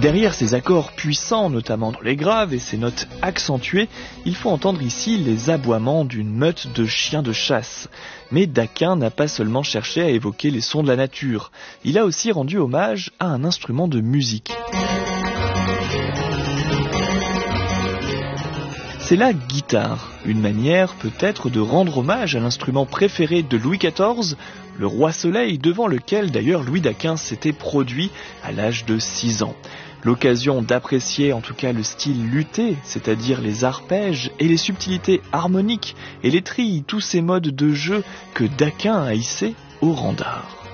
Derrière ces accords puissants, notamment dans les graves et ces notes accentuées, il faut entendre ici les aboiements d'une meute de chiens de chasse. Mais Daquin n'a pas seulement cherché à évoquer les sons de la nature, il a aussi rendu hommage à un instrument de musique. C'est la guitare, une manière peut-être de rendre hommage à l'instrument préféré de Louis XIV, le roi Soleil, devant lequel d'ailleurs Louis Daquin s'était produit à l'âge de 6 ans. L'occasion d'apprécier en tout cas le style luthé, c'est-à-dire les arpèges et les subtilités harmoniques et les trilles, tous ces modes de jeu que Daquin a hissés au rang d'art.